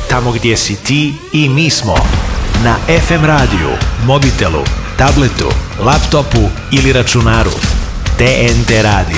tamo gdje si ti i mi smo. Na FM radiju, mobitelu, tabletu, laptopu ili računaru. TNT radio.